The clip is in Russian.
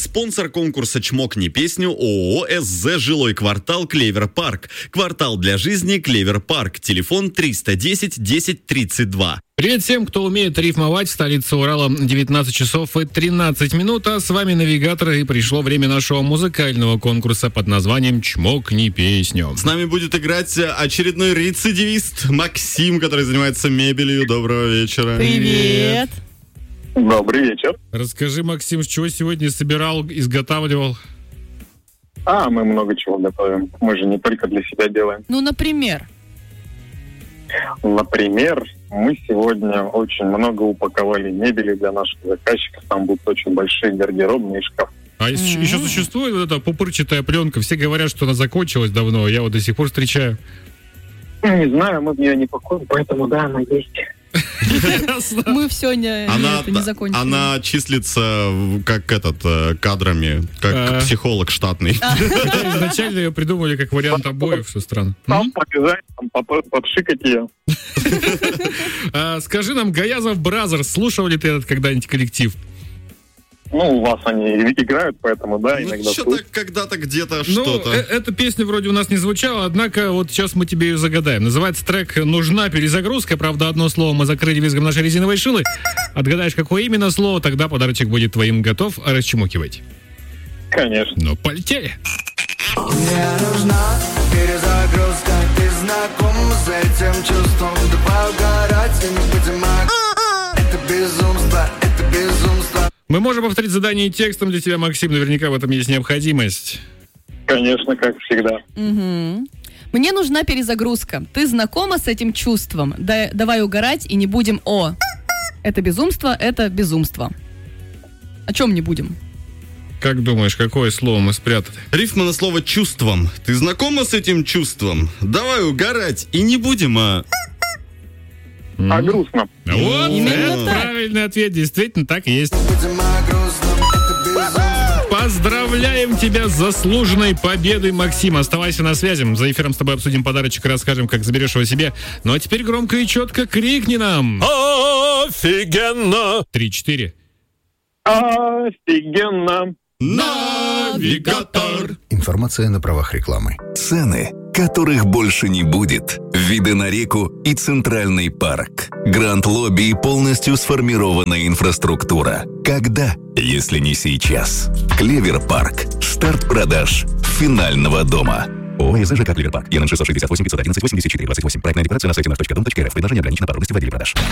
Спонсор конкурса «Чмокни песню» ООО «СЗ Жилой квартал Клевер Парк». Квартал для жизни Клевер Парк. Телефон 310 10 32. Привет всем, кто умеет рифмовать. В столице Урала 19 часов и 13 минут, а с вами навигатор, и пришло время нашего музыкального конкурса под названием «Чмокни песню». С нами будет играть очередной рецидивист Максим, который занимается мебелью. Доброго вечера. Привет. Добрый вечер. Расскажи, Максим, с чего сегодня собирал, изготавливал? Мы много чего готовим. Мы же не только для себя делаем. Ну, например? Например, мы сегодня очень много упаковали мебели для наших заказчиков. Там будут очень большие гардеробные шкафы. А еще существует вот эта пупырчатая пленка. Все говорят, что она закончилась давно. Я вот до сих пор встречаю. Не знаю, мы в нее не пакуем, поэтому да, она есть. Мы все не закончили. Она числится как кадрами, как психолог штатный. Изначально ее придумали как вариант обоев, что странно. Там повязать, подшикать ее. Скажи нам, Гаязов Бразерс, слушал ли ты этот когда-нибудь коллектив? У вас они играют, поэтому да, иногда что-то когда-то где-то что-то. Эта песня вроде у нас не звучала, однако вот сейчас мы тебе ее загадаем. Называется трек «Нужна перезагрузка». Правда, одно слово мы закрыли визгом нашей резиновой шилы. Отгадаешь, какое именно слово, тогда подарочек будет твоим. Готов расчмокивать? Конечно. Ну, полетели. Мне нужна перезагрузка. Ты знаком с этим чувством. Давай угорать и не будем. Это безумство, это безумство. Мы можем повторить задание текстом для тебя, Максим. Наверняка в этом есть необходимость. Конечно, как всегда. Угу. Мне нужна перезагрузка. Ты знакома с этим чувством? Давай угорать и не будем Это безумство, это безумство. О чем не будем? Как думаешь, какое слово мы спрятали? Рифма на слово «чувством». Ты знакома с этим чувством? Давай угорать и не будем, грустно. Вот, Именно это так. правильный ответ. Действительно, так и есть. Поздравляем тебя с заслуженной победой, Максим. Оставайся на связи. За эфиром с тобой обсудим подарочек и расскажем, как заберешь его себе. Ну а теперь громко и четко крикни нам. Офигенно! 3-4. Офигенно! Навигатор. Информация на правах рекламы. Цены, которых больше не будет. Виды на реку и Центральный парк. Гранд-лобби и полностью сформированная инфраструктура. Когда, если не сейчас? Клевер Парк. Старт продаж финального дома. ООО ЖК Клевер Парк. ЕН 668 511 84 28. Проектная декларация на сайте наш.дом.рф. Предложение ограничено по трудности в отделе продаж.